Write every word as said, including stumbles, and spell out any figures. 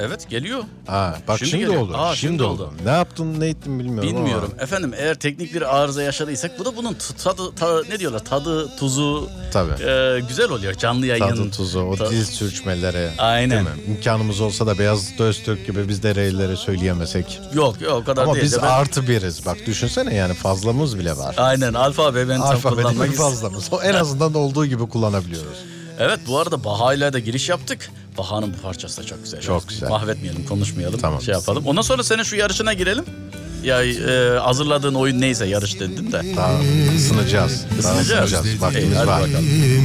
Evet geliyor. Ha, bak Şimdi şimdi, geliyor. oldu. Aa, şimdi, şimdi oldu. oldu. Ne yaptın ne ettin bilmiyorum Bilmiyorum. ama. Efendim eğer teknik bir arıza yaşadıysak bu da bunun t- tadı ta- ne diyorlar tadı tuzu Tabii. e, güzel oluyor canlı yayın. Tadı tuzu, o Ta- dil sürçmeleri. Aynen. Değil mi? İmkanımız olsa da Beyazıt Öztürk gibi biz de R'leri söyleyemesek. Yok yok o kadar Ama değil. biz de ben- artı biriz. Bak düşünsene yani fazlamız bile var. Aynen alfabe ben tam Alfabenin kullanmak bir ist- fazlamız. O en azından olduğu gibi kullanabiliyoruz. Evet bu arada Baha'yla da giriş yaptık. Baha'nın bu parçası da çok güzel. Çok güzel. Mahvetmeyelim, konuşmayalım, Tamam. şey yapalım. Ondan sonra senin şu yarışına girelim. Ya e, hazırladığın oyun neyse yarış dedin de. Daha ısınacağız. Daha Isınacağız. ısınacağız. Vaktimiz İyi, hadi var. bakalım.